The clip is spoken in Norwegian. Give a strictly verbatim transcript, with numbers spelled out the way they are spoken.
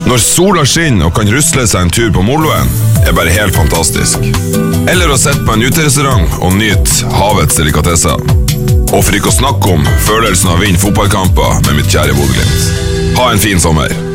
Når sola skinner og kan rusle seg en tur på moloen, er bare helt fantastisk. Eller å sette på en uterestaurant og nyte havets delikatesser. Og for ikke å snakke om følelsen av å vinne fotballkamper med mitt kjære Bodø Glimt. Ha en fin sommer.